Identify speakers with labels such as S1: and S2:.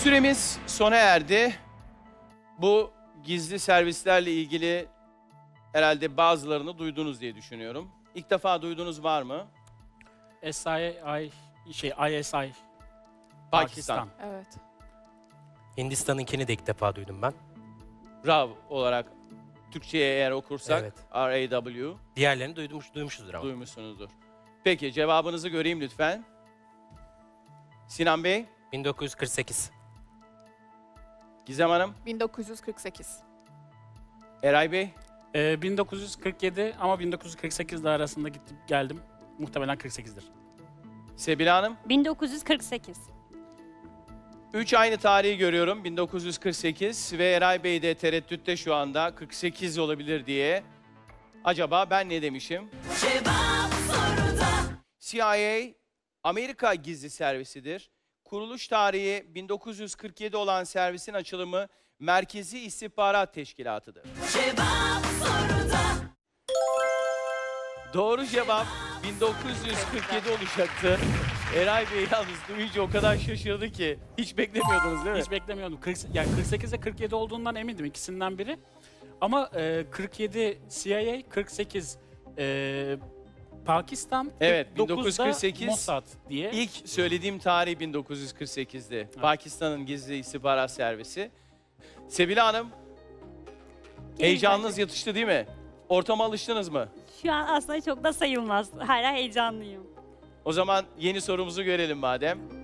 S1: Süremiz sona erdi. Bu gizli servislerle ilgili herhalde bazılarını duydunuz diye düşünüyorum. İlk defa duydunuz var mı?
S2: ISI.
S1: Pakistan.
S3: Evet.
S4: Hindistan'ınkini de ilk defa duydum ben.
S1: RAW olarak Türkçe'ye eğer okursak
S4: Evet.
S1: RAW
S4: Diğerlerini duymuşuzdur ama.
S1: duymuşsunuzdur. Peki cevabınızı göreyim lütfen. Sinan Bey,
S4: 1948.
S1: Gizem Hanım,
S3: 1948.
S1: Eray Bey,
S2: 1947 ama 1948 ile arasında gittim geldim. Muhtemelen 48'dir.
S1: Sebila Hanım.
S5: 1948.
S1: 3 aynı tarihi görüyorum. 1948 ve Eray Bey de tereddütte şu anda 48 olabilir diye. Acaba ben ne demişim? CIA Amerika gizli servisidir. Kuruluş tarihi 1947 olan servisin açılımı Merkezi İstihbarat Teşkilatı'dır. Doğru cevap 1947 olacaktı. Eray Bey yalnız duyunca o kadar şaşırdı ki. Hiç beklemiyordunuz değil mi?
S2: Hiç beklemiyordum. 48 ile 47 olduğundan emindim ikisinden biri. Ama 47 CIA, 48 Pakistan,
S1: Evet,
S2: 49'da
S1: 1948
S2: Mossad diye.
S1: İlk söylediğim tarih 1948'di. Pakistan'ın gizli istihbarat servisi. Sebila Hanım, heyecanınız yatıştı değil mi? Ortama alıştınız mı?
S5: Şu an aslında çok da sayılmaz. Hala heyecanlıyım.
S1: O zaman yeni sorumuzu görelim madem.